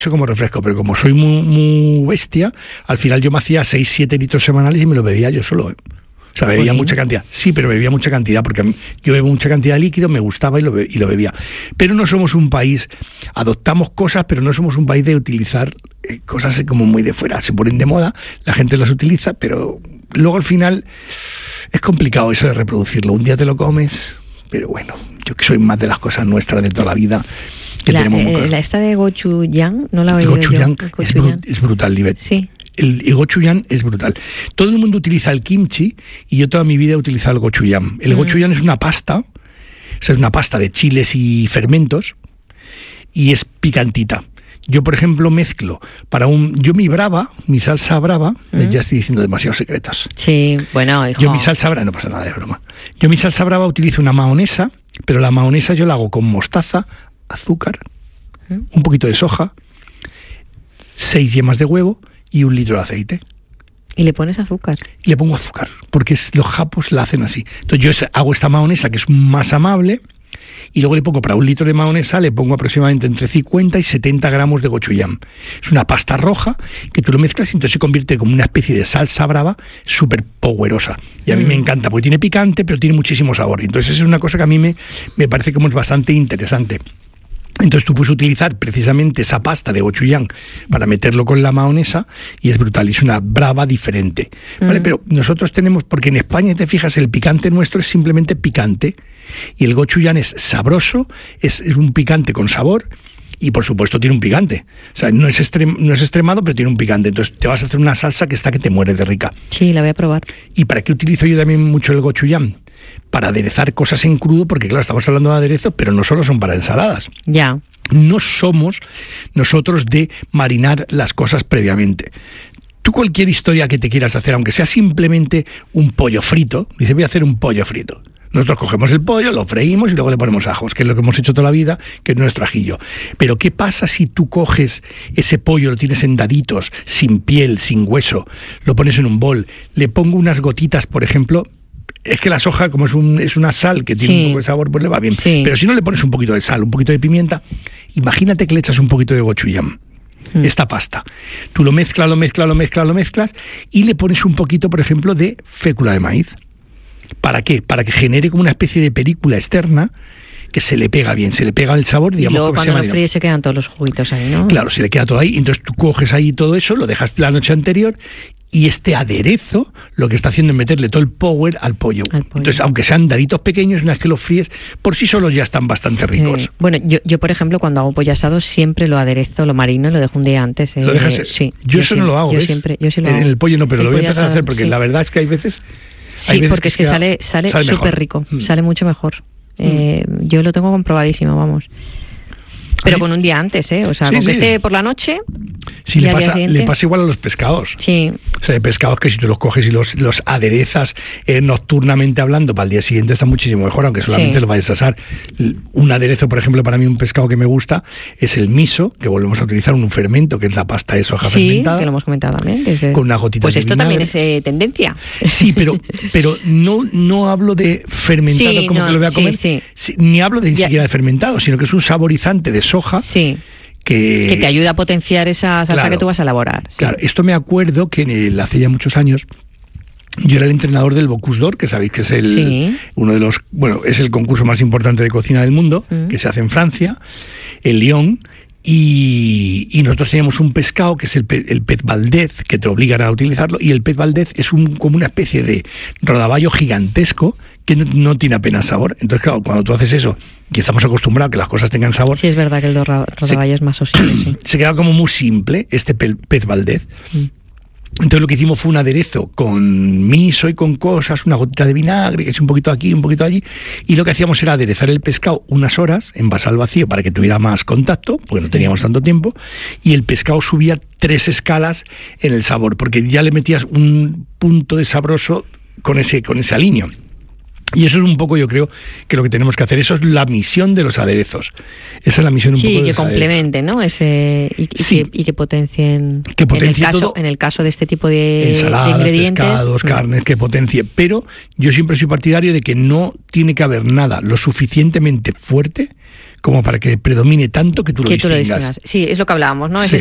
como refresco, pero como soy muy bestia, al final yo me hacía 6-7 litros semanales y me lo bebía yo solo, O sea, bebía mucha cantidad. Sí, pero bebía mucha cantidad, porque yo bebo mucha cantidad de líquido, me gustaba y lo bebía. Pero no somos un país, adoptamos cosas, pero no somos un país de utilizar cosas como muy de fuera. Se ponen de moda, la gente las utiliza, pero luego al final es complicado eso de reproducirlo. Un día te lo comes, pero bueno, yo que soy más de las cosas nuestras de toda la vida. Que tenemos esta de gochujang, no la he oído. Gochujang es brutal, Libet. Sí. El gochujang es brutal. Todo el mundo utiliza el kimchi y yo toda mi vida he utilizado el gochujang. El gochujang es una pasta, o sea, es una pasta de chiles y fermentos y es picantita. Yo, por ejemplo, mezclo mi salsa brava, ya estoy diciendo demasiados secretos. Sí, bueno, hijo. Yo mi salsa brava, no pasa nada, de broma. Yo mi salsa brava utilizo una mahonesa, pero la mahonesa yo la hago con mostaza, azúcar, un poquito de soja, 6 yemas de huevo y 1 litro de aceite. ¿Y le pones azúcar? Le pongo azúcar, porque los japos la hacen así. Entonces yo hago esta mahonesa que es más amable, y luego le pongo, para 1 litro de mahonesa, le pongo aproximadamente entre 50 y 70 gramos de gochujang. Es una pasta roja que tú lo mezclas y entonces se convierte como una especie de salsa brava súper powerosa. Y a mí me encanta, porque tiene picante, pero tiene muchísimo sabor. Entonces es una cosa que a mí me parece como es bastante interesante. Entonces tú puedes utilizar precisamente esa pasta de gochujang para meterlo con la mahonesa y es brutal, y es una brava diferente, ¿vale? Pero nosotros tenemos, porque en España, te fijas, el picante nuestro es simplemente picante y el gochujang es sabroso, es un picante con sabor y por supuesto tiene un picante. O sea, no es extremado, pero tiene un picante. Entonces te vas a hacer una salsa que te muere de rica. Sí, la voy a probar. ¿Y para qué utilizo yo también mucho el gochujang? Para aderezar cosas en crudo, porque claro, estamos hablando de aderezos, pero no solo son para ensaladas. Ya. No somos nosotros de marinar las cosas previamente. Tú cualquier historia que te quieras hacer, aunque sea simplemente un pollo frito, dice, voy a hacer un pollo frito. Nosotros cogemos el pollo, lo freímos y luego le ponemos ajos, que es lo que hemos hecho toda la vida, que es nuestro ajillo. Pero ¿qué pasa si tú coges ese pollo, lo tienes en daditos, sin piel, sin hueso, lo pones en un bol, le pongo unas gotitas, por ejemplo? Es que la soja, como es una sal que tiene un poco de sabor, pues le va bien. Sí. Pero si no le pones un poquito de sal, un poquito de pimienta, imagínate que le echas un poquito de gochujang, esta pasta. Tú lo mezclas y le pones un poquito, por ejemplo, de fécula de maíz. ¿Para qué? Para que genere como una especie de película externa que se le pega bien, se le pega el sabor, digamos. Y luego cuando lo fríes se quedan todos los juguitos ahí, ¿no? Claro, se le queda todo ahí, entonces tú coges ahí todo eso, lo dejas la noche anterior y este aderezo lo que está haciendo es meterle todo el power al pollo. Entonces, aunque sean daditos pequeños, una vez que los fríes, por sí solos ya están bastante ricos. Bueno, yo por ejemplo, cuando hago pollo asado, siempre lo aderezo, lo marino, lo dejo un día antes. ¿Lo dejas? Sí. Yo eso no lo hago, yo sí lo hago. En el pollo no, pero lo voy a empezar a hacer porque la verdad es que hay veces... Sí, porque es que sale súper rico, sale mucho mejor. Yo lo tengo comprobadísimo, vamos. Pero con un día antes, O sea, con que esté por la noche. Sí, le pasa igual a los pescados. Sí. O sea, hay pescados que si tú los coges y los aderezas nocturnamente hablando, para el día siguiente está muchísimo mejor, aunque solamente los vayas a asar. Un aderezo, por ejemplo, para mí un pescado que me gusta es el miso, que volvemos a utilizar un fermento, que es la pasta de soja fermentada. Sí, que lo hemos comentado también. Con una gotita de vinagre. Pues esto también es tendencia. Sí, pero no hablo de fermentado como que lo voy a comer. Sí. Ni hablo ni siquiera de fermentado, sino que es un saborizante de soja. Sí. Que te ayuda a potenciar esa salsa que tú vas a elaborar. Sí. Claro, esto me acuerdo que hace ya muchos años yo era el entrenador del Bocuse d'Or, que sabéis que es uno de los, es el concurso más importante de cocina del mundo, que se hace en Francia, en Lyon. Y nosotros teníamos un pescado que es el pez valdez, que te obligan a utilizarlo, y el pez valdez es como una especie de rodaballo gigantesco que no tiene apenas sabor. Entonces, claro, cuando tú haces eso, y estamos acostumbrados a que las cosas tengan sabor... Sí, es verdad que el rodaballo es más sosible. Sí. Se queda como muy simple este pez valdez. Entonces lo que hicimos fue un aderezo con miso y con cosas, una gotita de vinagre, que es un poquito aquí, un poquito allí, y lo que hacíamos era aderezar el pescado unas horas, envasar al vacío para que tuviera más contacto, porque no teníamos tanto tiempo, y el pescado subía 3 escalas en el sabor, porque ya le metías un punto de sabroso con ese aliño. Y eso es un poco, yo creo, que lo que tenemos que hacer. Eso es la misión de los aderezos. Esa es la misión un poco de los aderezos. Sí, que complementen, ¿no? Y que potencien... Que potencie todo. En el caso de este tipo de ensaladas, ingredientes... pescados, carnes, que potencie. Pero yo siempre soy partidario de que no tiene que haber nada lo suficientemente fuerte como para que predomine tanto que tú lo distingas. Sí, es lo que hablábamos, ¿no? Sí.